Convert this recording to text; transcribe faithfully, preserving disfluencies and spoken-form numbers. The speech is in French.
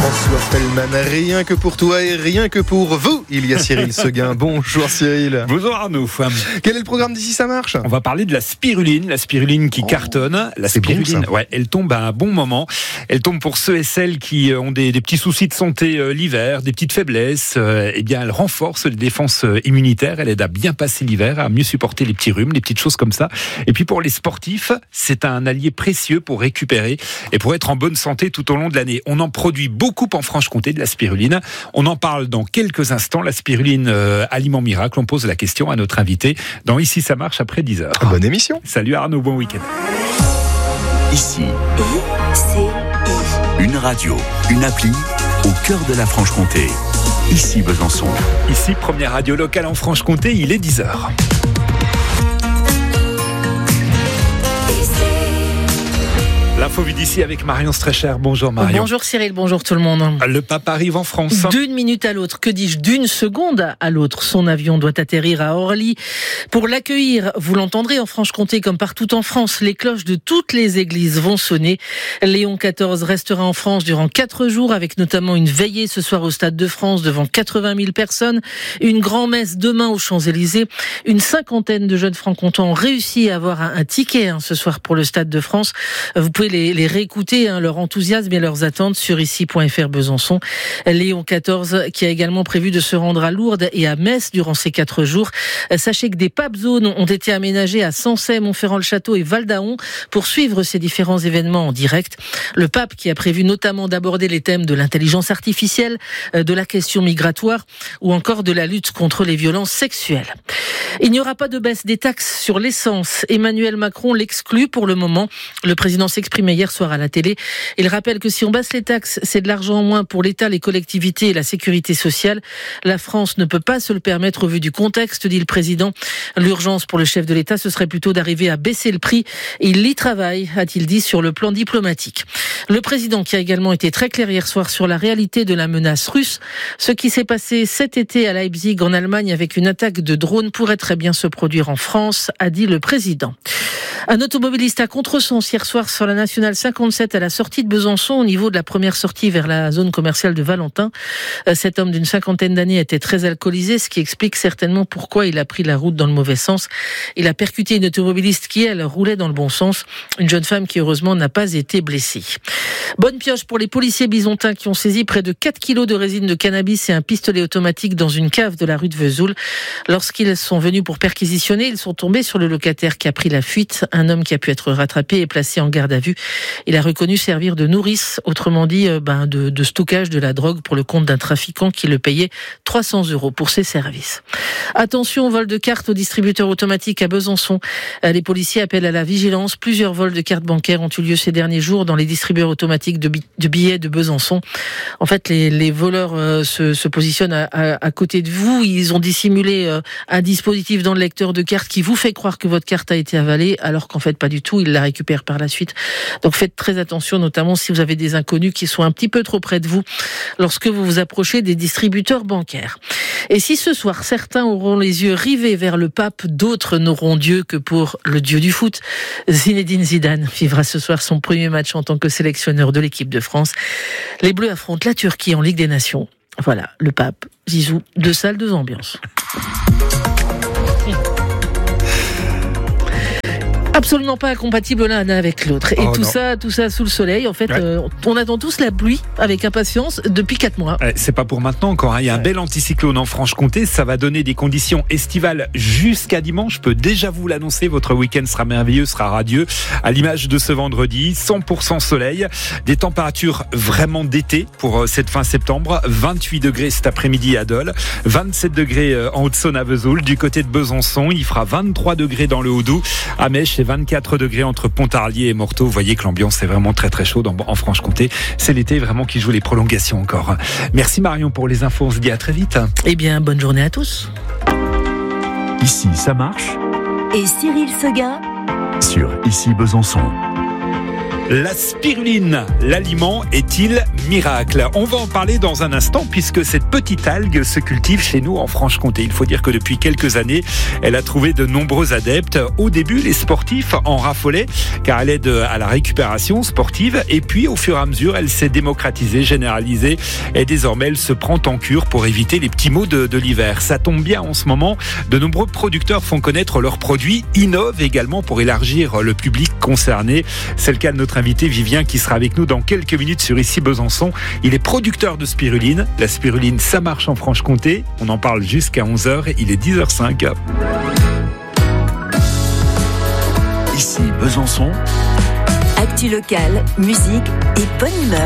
François Fellman, rien que pour toi et rien que pour vous, il y a Cyril Seguin. Bonjour Cyril. Bonjour Arnaud. Quel est le programme d'ici ça marche ? On va parler de la spiruline, la spiruline qui oh, cartonne. La spiruline, bon, ouais, elle tombe à un bon moment. Elle tombe pour ceux et celles qui ont des, des petits soucis de santé euh, l'hiver, des petites faiblesses. Euh, eh bien, elle renforce les défenses immunitaires. Elle aide à bien passer l'hiver, à mieux supporter les petits rhumes, les petites choses comme ça. Et puis pour les sportifs, c'est un allié précieux pour récupérer et pour être en bonne santé tout au long de l'année. On en produit beaucoup en Franche-Comté de la spiruline. On en parle dans quelques instants. La spiruline, euh, aliment miracle. On pose la question à notre invité dans Ici ça marche après dix heures. Bonne émission. Salut Arnaud, bon week-end. Ici, une radio, une appli au cœur de la Franche-Comté. Ici Besançon. Ici, première radio locale en Franche-Comté, il est dix heures. L'info vue d'ici avec Marion Streicher. Bonjour Marion. Bonjour Cyril, bonjour tout le monde. Le pape arrive en France. D'une minute à l'autre, que dis-je, d'une seconde à l'autre, son avion doit atterrir à Orly. Pour l'accueillir, vous l'entendrez en Franche-Comté comme partout en France, les cloches de toutes les églises vont sonner. Léon quatorze restera en France durant quatre jours avec notamment une veillée ce soir au Stade de France devant quatre-vingt mille personnes, une grand-messe demain aux Champs-Élysées. Une cinquantaine de jeunes francs-comtois ont réussi à avoir un, un ticket hein, ce soir pour le Stade de France. Vous pouvez les, les réécouter, hein, leur enthousiasme et leurs attentes sur ici point f r Besançon. Léon quatorze qui a également prévu de se rendre à Lourdes et à Metz durant ces quatre jours. Sachez que des pape zones ont été aménagées à Sancey, Montferrand-le-Château et Val-d'Aon pour suivre ces différents événements en direct. Le pape qui a prévu notamment d'aborder les thèmes de l'intelligence artificielle, de la question migratoire ou encore de la lutte contre les violences sexuelles. Il n'y aura pas de baisse des taxes sur l'essence. Emmanuel Macron l'exclut pour le moment. Le président s'exprimait hier soir à la télé. Il rappelle que si on baisse les taxes, c'est de l'argent en moins pour l'État, les collectivités et la sécurité sociale. La France ne peut pas se le permettre au vu du contexte, dit le président. L'urgence pour le chef de l'État, ce serait plutôt d'arriver à baisser le prix. Il y travaille, a-t-il dit, sur le plan diplomatique. Le président qui a également été très clair hier soir sur la réalité de la menace russe. Ce qui s'est passé cet été à Leipzig, en Allemagne, avec une attaque de drone pourrait très bien se produire en France, a dit le président. Un automobiliste à contresens hier soir sur la nationale cinquante-sept à la sortie de Besançon, au niveau de la première sortie vers la zone commerciale de Valentin. Cet homme d'une cinquantaine d'années était très alcoolisé, ce qui explique certainement pourquoi il a pris la route dans le mauvais sens. Il a percuté une automobiliste qui, elle, roulait dans le bon sens. Une jeune femme qui, heureusement, n'a pas été blessée. Bonne pioche pour les policiers bisontins qui ont saisi près de quatre kilos de résine de cannabis et un pistolet automatique dans une cave de la rue de Vesoul. Lorsqu'ils sont venus pour perquisitionner, ils sont tombés sur le locataire qui a pris la fuite. Un homme qui a pu être rattrapé et placé en garde à vue. Il a reconnu servir de nourrice, autrement dit euh, ben, de, de stockage de la drogue pour le compte d'un trafiquant qui le payait trois cents euros pour ses services. Attention, vol de cartes au distributeur automatique à Besançon. Les policiers appellent à la vigilance. Plusieurs vols de cartes bancaires ont eu lieu ces derniers jours dans les distributeurs automatiques de, bi- de billets de Besançon. En fait, les, les voleurs euh, se, se positionnent à, à, à côté de vous. Ils ont dissimulé euh, un dispositif dans le lecteur de carte qui vous fait croire que votre carte a été avalée, alors qu'en fait pas du tout. Ils la récupèrent par la suite. Donc faites très attention, notamment si vous avez des inconnus qui sont un petit peu trop près de vous lorsque vous vous approchez des distributeurs bancaires. Et si ce soir, certains auront les yeux rivés vers le pape, d'autres n'auront Dieu que pour le Dieu du foot. Zinedine Zidane vivra ce soir son premier match en tant que sélectionneur de l'équipe de France. Les Bleus affrontent la Turquie en Ligue des Nations. Voilà, le pape, Zizou, deux salles, deux ambiances. Absolument pas incompatible l'un avec l'autre. Et oh tout non. ça, tout ça sous le soleil. En fait, ouais. euh, on attend tous la pluie avec impatience depuis quatre mois. Ouais, c'est pas pour maintenant encore. Hein. Il y a un ouais. bel anticyclone en Franche-Comté. Ça va donner des conditions estivales jusqu'à dimanche. Je peux déjà vous l'annoncer. Votre week-end sera merveilleux, sera radieux. À l'image de ce vendredi, cent pour cent soleil. Des températures vraiment d'été pour cette fin septembre. vingt-huit degrés cet après-midi à Dole. vingt-sept degrés en Haute-Saône à Vesoul. Du côté de Besançon, il fera vingt-trois degrés dans le Haut-Doubs. À Mèche, vingt-quatre degrés entre Pontarlier et Morteau. Vous voyez que l'ambiance est vraiment très très chaude en Franche-Comté. C'est l'été vraiment qui joue les prolongations encore. Merci Marion pour les infos. On se dit à très vite. Eh bien, bonne journée à tous. Ici, ça marche. Et Cyril Seguin sur Ici Besançon. La spiruline, l'aliment est-il miracle? On va en parler dans un instant puisque cette petite algue se cultive chez nous en Franche-Comté. Il faut dire que depuis quelques années, elle a trouvé de nombreux adeptes. Au début, les sportifs en raffolaient car elle aide à la récupération sportive et puis au fur et à mesure, elle s'est démocratisée, généralisée et désormais, elle se prend en cure pour éviter les petits maux de, de l'hiver. Ça tombe bien en ce moment, de nombreux producteurs font connaître leurs produits, innovent également pour élargir le public concerné. C'est le cas de notre invité Vivien qui sera avec nous dans quelques minutes sur Ici Besançon. Il est producteur de spiruline. La spiruline, ça marche en Franche-Comté. On en parle jusqu'à onze heures. Il est dix heures cinq. Ici Besançon. Actu locale, musique et bonne humeur.